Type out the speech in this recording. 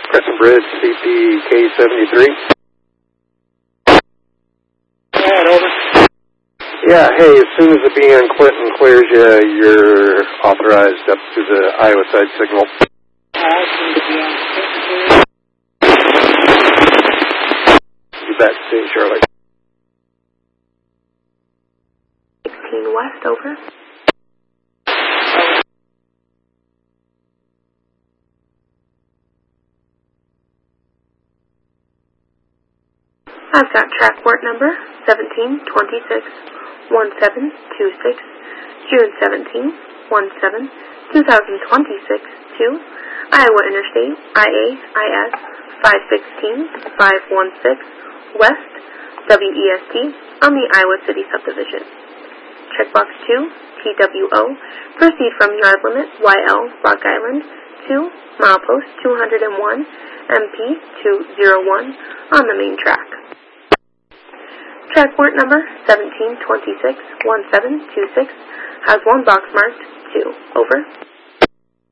Crescent Bridge, CPK-73. Over. Yeah, hey, as soon as the B on Clinton clears you, you're authorized up to the Iowa side signal. You bet, see you, Charlie. 16 West, over. I've got track warrant number 1726-1726, June 17, 2026 to Iowa Interstate IAIS 516-516 West WEST on the Iowa City Subdivision. Checkbox 2, TWO, proceed from yard limit YL Rock Island to milepost 201 MP 201 on the main track. Track warrant number 1726-1726 has one box marked 2. Over.